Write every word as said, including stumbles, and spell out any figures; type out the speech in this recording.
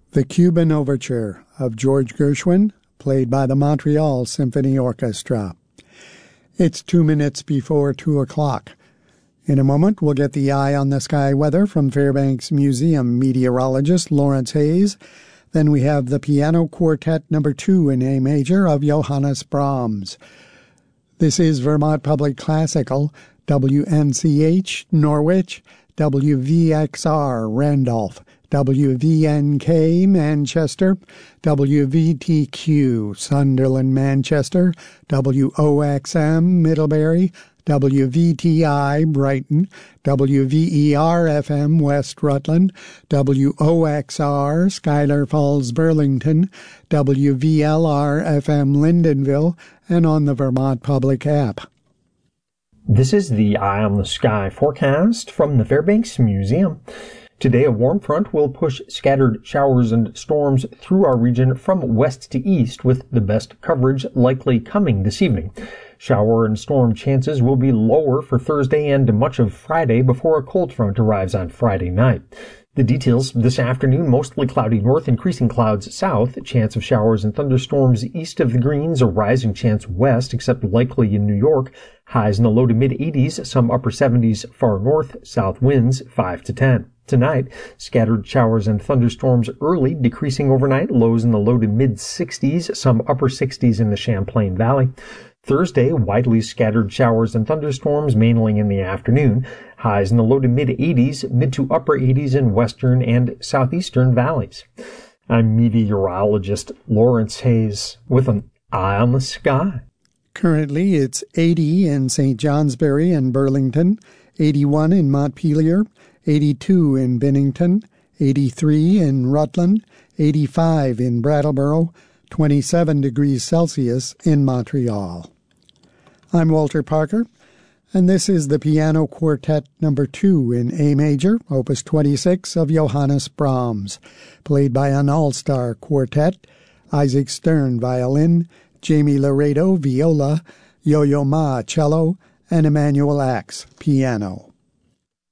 The Cuban Overture of George Gershwin, played by the Montreal Symphony Orchestra. It's two minutes before two o'clock. In a moment, we'll get the eye on the sky weather from Fairbanks Museum meteorologist Lawrence Hayes. Then we have the Piano Quartet number two in A major of Johannes Brahms. This is Vermont Public Classical, W N C H, Norwich, W V X R, Randolph, W V N K, Manchester, W V T Q, Sunderland, Manchester, W O X M, Middlebury, W V T I, Brighton, W V E R F M, West Rutland, W O X R, Schuyler Falls, Burlington, W V L R F M, Lyndonville, and on the Vermont Public app. This is the Eye on the Sky forecast from the Fairbanks Museum. Today, a warm front will push scattered showers and storms through our region from west to east, with the best coverage likely coming this evening. Shower and storm chances will be lower for Thursday and much of Friday before a cold front arrives on Friday night. The details this afternoon: mostly cloudy north, increasing clouds south, chance of showers and thunderstorms east of the Greens, a rising chance west, except likely in New York. Highs in the low to mid eighties, some upper seventies far north, south winds five to ten. Tonight, scattered showers and thunderstorms early, decreasing overnight, lows in the low to mid sixties, some upper sixties in the Champlain Valley. Thursday, widely scattered showers and thunderstorms, mainly in the afternoon. Highs in the low to mid eighties, mid to upper eighties in western and southeastern valleys. I'm meteorologist Lawrence Hayes with an eye on the sky. Currently, it's eighty in Saint Johnsbury and Burlington, eighty-one in Montpelier, eighty-two in Bennington, eighty-three in Rutland, eighty-five in Brattleboro, twenty-seven degrees Celsius in Montreal. I'm Walter Parker, and this is the Piano Quartet number two in A major, opus twenty-six of Johannes Brahms, played by an all-star quartet: Isaac Stern, violin, Jamie Laredo, viola, Yo-Yo Ma, cello, and Emmanuel Axe, piano.